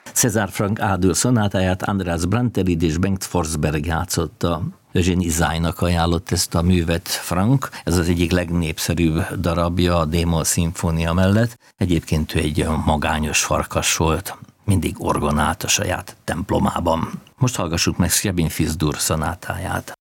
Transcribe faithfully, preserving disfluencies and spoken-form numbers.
César Franck A-dur szonátáját András Brantelid és Bengt Forsberg játszotta. Eugénie Zájnak ajánlott ezt a művet Franck. Ez az egyik legnépszerűbb darabja a D-moll szimfónia mellett. Egyébként ő egy magányos farkas volt, mindig orgonált a saját templomában. Most hallgassuk meg Scriabin Fis-dur szonátáját.